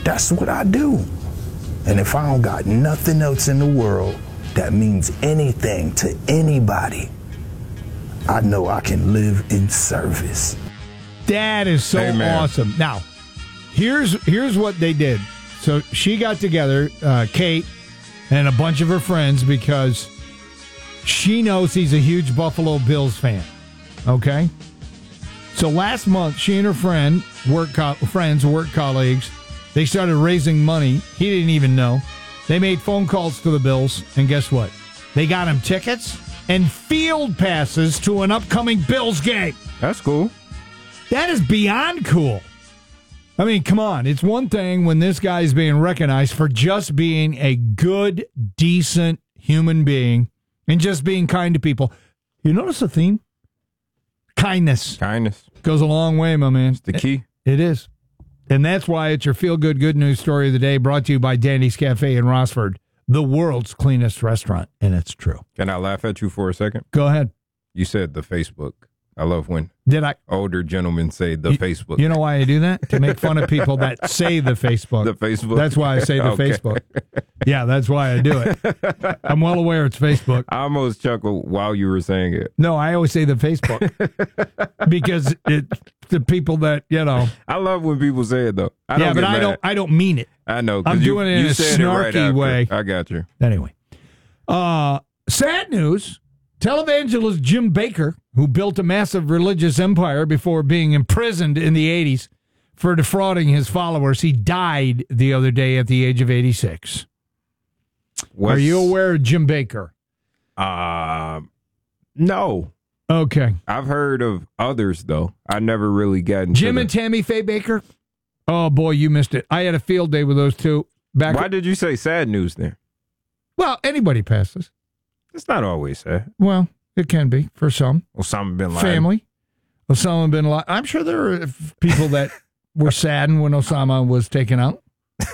That's what I do. And if I don't got nothing else in the world that means anything to anybody, I know I can live in service. That is so awesome. Now, here's what they did. So she got together, Kate, and a bunch of her friends because she knows he's a huge Buffalo Bills fan. Okay? So last month, she and her friends, work colleagues, they started raising money. He didn't even know. They made phone calls to the Bills, and guess what? They got him tickets and field passes to an upcoming Bills game. That's cool. That is beyond cool. I mean, come on. It's one thing when this guy is being recognized for just being a good, decent human being and just being kind to people. You notice the theme? Kindness. Kindness. Goes a long way, my man. It's the key. It is. And that's why it's your feel-good, good news story of the day, brought to you by Danny's Cafe in Rossford, the world's cleanest restaurant, and it's true. Can I laugh at you for a second? Go ahead. You said the Facebook. I love when older gentlemen say the Facebook. You know why I do that? To make fun of people that say the Facebook. The Facebook. That's why I say the Facebook. Yeah, that's why I do it. I'm well aware it's Facebook. I almost chuckled while you were saying it. No, I always say the Facebook because it's the people that, you know. I love when people say it, though. I don't mean it. I know. I'm doing it in a snarky way. I got you. Anyway. Sad news. Televangelist Jim Bakker, who built a massive religious empire before being imprisoned in the 80s for defrauding his followers, he died the other day at the age of 86. Are you aware of Jim Bakker? No. Okay. I've heard of others, though. I never really got into Jim and Tammy Faye Bakker? Oh, boy, you missed it. I had a field day with those two. Why did you say sad news there? Well, anybody passes. It's not always sad. Well, it can be for some. Osama bin Laden. Family. Osama bin Laden. I'm sure there are people that were saddened when Osama was taken out.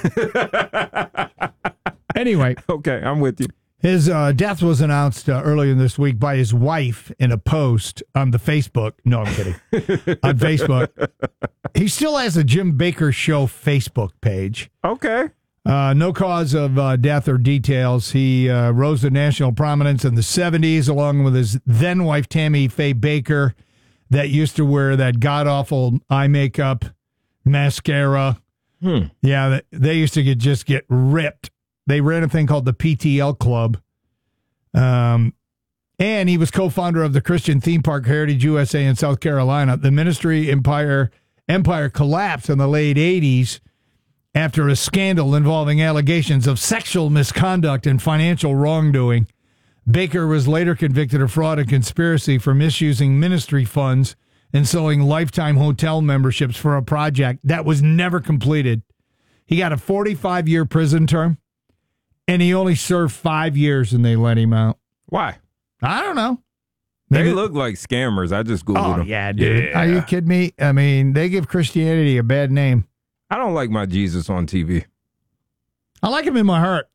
Anyway. Okay, I'm with you. His death was announced earlier this week by his wife in a post on the Facebook. No, I'm kidding. On Facebook. He still has a Jim Bakker Show Facebook page. Okay. No cause of death or details. He rose to national prominence in the 70s, along with his then-wife, Tammy Faye Bakker, that used to wear that god-awful eye makeup, mascara. Yeah, they used to just get ripped. They ran a thing called the PTL Club. And he was co-founder of the Christian theme park Heritage USA in South Carolina. The ministry empire collapsed in the late 80s after a scandal involving allegations of sexual misconduct and financial wrongdoing. Bakker was later convicted of fraud and conspiracy for misusing ministry funds and selling lifetime hotel memberships for a project that was never completed. He got a 45-year prison term, and he only served 5 years, and they let him out. Why? I don't know. They look like scammers. I just Googled them. Oh, yeah, dude. Yeah. Are you kidding me? I mean, they give Christianity a bad name. I don't like my Jesus on TV. I like him in my heart.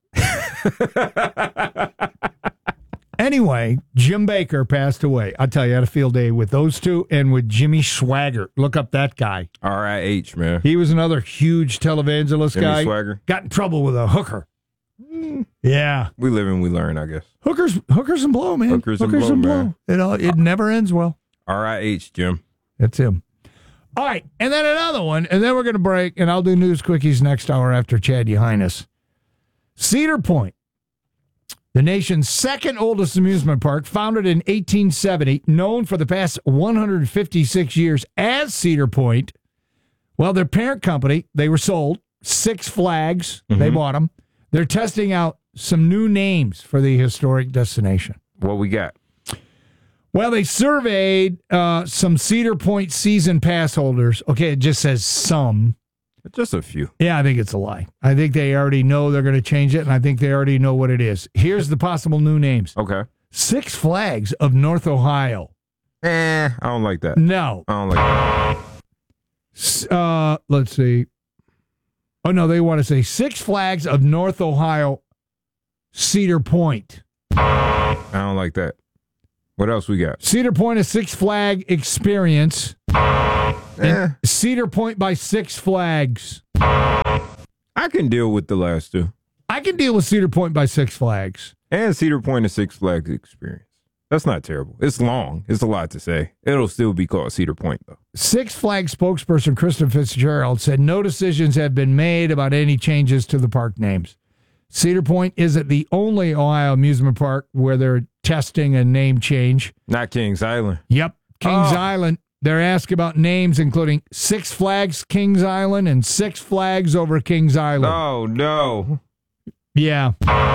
Anyway, Jim Bakker passed away. I'll tell you, I had a field day with those two and with Jimmy Swaggart. Look up that guy. R.I.H., man. He was another huge televangelist guy. Jimmy Swaggart. Got in trouble with a hooker. Yeah. We live and we learn, I guess. Hookers and blow, man. Hookers and blow, man. It never ends well. R.I.H., Jim. That's him. All right, and then another one, and then we're going to break, and I'll do news quickies next hour after Chad Highness. Cedar Point, the nation's second oldest amusement park, founded in 1870, known for the past 156 years as Cedar Point. Well, their parent company, they were sold, Six Flags, they bought them. They're testing out some new names for the historic destination. What we got? Well, they surveyed some Cedar Point season pass holders. Okay, it just says some. Just a few. Yeah, I think it's a lie. I think they already know they're going to change it, and I think they already know what it is. Here's the possible new names. Okay. Six Flags of North Ohio. I don't like that. No. I don't like that. Let's see. Oh, no, they want to say Six Flags of North Ohio, Cedar Point. I don't like that. What else we got? Cedar Point, a Six Flag experience. Cedar Point by Six Flags. I can deal with the last two. I can deal with Cedar Point by Six Flags. And Cedar Point and Six Flags Experience. That's not terrible. It's long. It's a lot to say. It'll still be called Cedar Point, though. Six Flags spokesperson Kristen Fitzgerald said no decisions have been made about any changes to the park names. Cedar Point isn't the only Ohio amusement park where they're testing a name change. Not Kings Island. Yep, Kings Island. They're asked about names including Six Flags Kings Island and Six Flags over Kings Island. Oh, no. Yeah.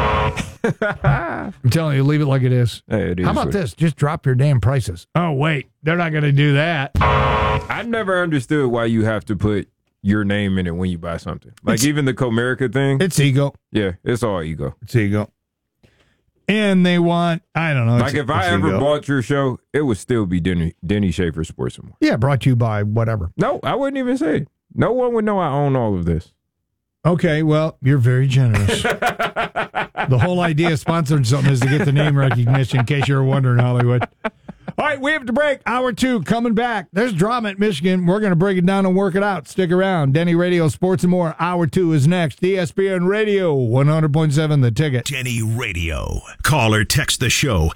I'm telling you, leave it like it is. Hey, it is. How about this? Just drop your damn prices. Oh, wait. They're not going to do that. I never understood why you have to put your name in it when you buy something. Like even the Comerica thing. It's ego. Yeah, it's all ego. It's ego. And they want, I don't know. Like if I ever bought your show, it would still be Denny Schaefer Sports and More. Yeah, brought to you by whatever. No, I wouldn't even say it. No one would know I own all of this. Okay, well, you're very generous. The whole idea of sponsoring something is to get the name recognition, in case you're wondering, Hollywood. All right, we have to break. Hour 2 coming back. There's drama at Michigan. We're going to break it down and work it out. Stick around. Denny Radio, Sports and More. Hour 2 is next. ESPN Radio, 100.7 The Ticket. Denny Radio. Call or text the show,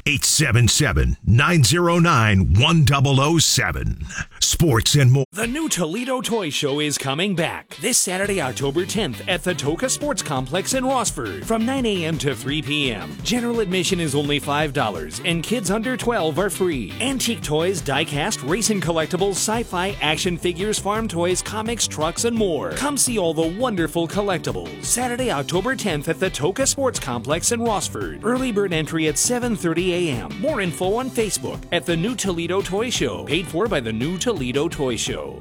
877-909-1007. Sports and More. The new Toledo Toy Show is coming back this Saturday, October 10th at the Toca Sports Complex in Rossford from 9 a.m. to 3 p.m. General admission is only $5 and kids under 12 are free. Antique toys, die-cast, racing collectibles, sci-fi, action figures, farm toys, comics, trucks, and more. Come see all the wonderful collectibles. Saturday, October 10th at the Toca Sports Complex in Rossford. Early bird entry at 7:30 a.m. More info on Facebook at the New Toledo Toy Show. Paid for by the New Toledo Toy Show.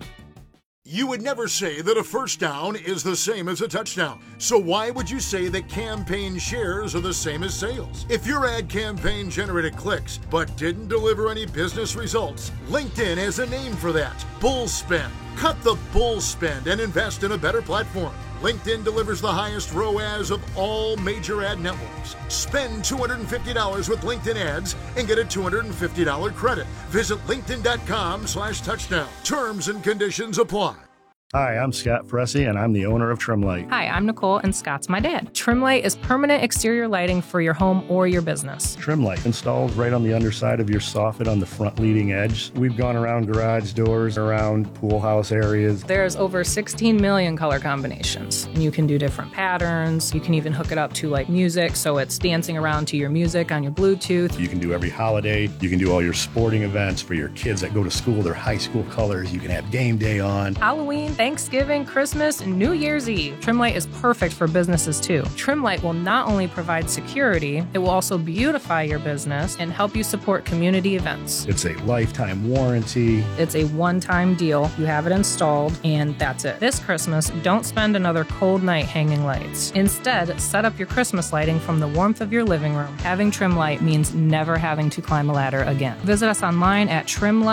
You would never say that a first down is the same as a touchdown. So why would you say that campaign shares are the same as sales? If your ad campaign generated clicks but didn't deliver any business results, LinkedIn has a name for that: bull spend. Cut the bull spend and invest in a better platform. LinkedIn delivers the highest ROAS of all major ad networks. Spend $250 with LinkedIn ads and get a $250 credit. Visit linkedin.com/touchdown. Terms and conditions apply. Hi, I'm Scott Fressy, and I'm the owner of Trimlight. Hi, I'm Nicole, and Scott's my dad. Trimlight is permanent exterior lighting for your home or your business. Trimlight installs right on the underside of your soffit on the front leading edge. We've gone around garage doors, around pool house areas. There's over 16 million color combinations. You can do different patterns. You can even hook it up to like music, so it's dancing around to your music on your Bluetooth. You can do every holiday. You can do all your sporting events for your kids that go to school, their high school colors. You can have game day on. Halloween, Thanksgiving, Christmas, and New Year's Eve. Trimlight is perfect for businesses too. Trimlight will not only provide security, it will also beautify your business and help you support community events. It's a lifetime warranty. It's a one-time deal. You have it installed, and that's it. This Christmas, don't spend another cold night hanging lights. Instead, set up your Christmas lighting from the warmth of your living room. Having Trimlight means never having to climb a ladder again. Visit us online at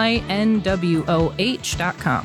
trimlightnwoh.com.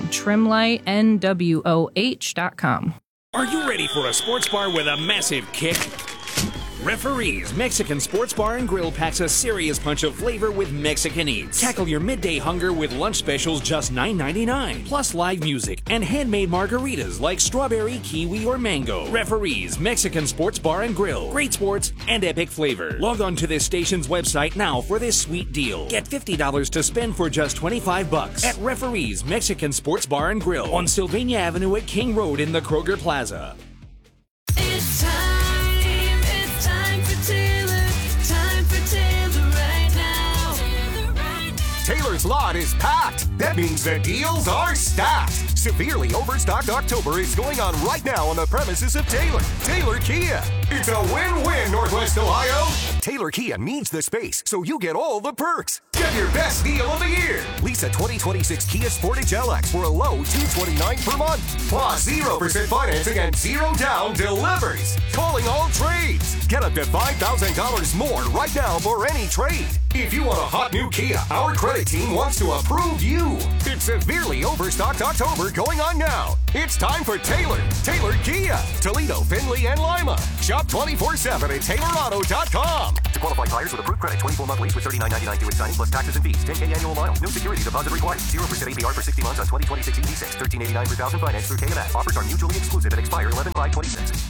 trimlightnwoh.com. Are you ready for a sports bar with a massive kick? Referees Mexican Sports Bar and Grill packs a serious punch of flavor with Mexican eats. Tackle your midday hunger with lunch specials just $9.99, plus live music and handmade margaritas like strawberry, kiwi, or mango. Referees Mexican Sports Bar and Grill. Great sports and epic flavor. Log on to this station's website now for this sweet deal. Get $50 to spend for just $25 at Referees Mexican Sports Bar and Grill on Sylvania Avenue at King Road in the Kroger Plaza. It's time for Taylor. Time for Taylor right now. Taylor's lot is packed. That means the deals are stacked. Severely overstocked October is going on right now on the premises of Taylor Kia. It's a win-win, Northwest Ohio. Taylor Kia needs the space, so you get all the perks. Get your best deal of the year. Lease a 2026 Kia Sportage LX for a low $229 per month. Plus 0% financing and 0 down delivers. Calling all trades. Get up to $5,000 more right now for any trade. If you want a hot new Kia, our credit team wants to approve you. It's severely overstocked October going on now. It's time for Taylor Kia. Toledo, Findlay, and Lima. Shop 24/7 at TaylorAuto.com. To qualified buyers with approved credit, 24-month lease with $39.99 due at signing plus taxes and fees. 10K annual miles. No security deposit required. 0% APR for 60 months on 2026 EV6. $13.89 per thousand finance through KMS. Offers are mutually exclusive and expire 11/5/26.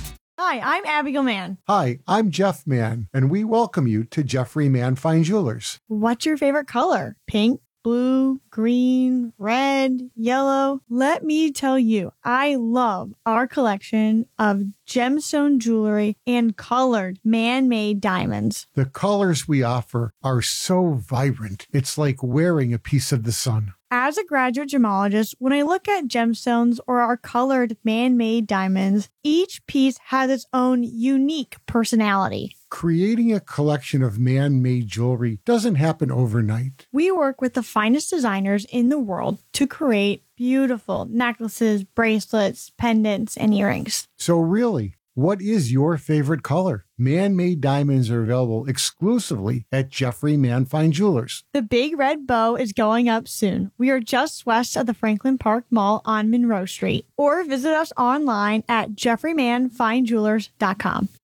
Hi, I'm Abigail Mann. Hi, I'm Jeff Mann, and we welcome you to Jeffrey Mann Fine Jewelers. What's your favorite color? Pink, blue, green, red, yellow? Let me tell you, I love our collection of gemstone jewelry and colored man-made diamonds. The colors we offer are so vibrant, it's like wearing a piece of the sun. As a graduate gemologist, when I look at gemstones or our colored man-made diamonds, each piece has its own unique personality. Creating a collection of man-made jewelry doesn't happen overnight. We work with the finest designers in the world to create beautiful necklaces, bracelets, pendants, and earrings. So really, what is your favorite color? Man-made diamonds are available exclusively at Jeffrey Mann Fine Jewelers. The big red bow is going up soon. We are just west of the Franklin Park Mall on Monroe Street. Or visit us online at jeffreymannfinejewelers.com.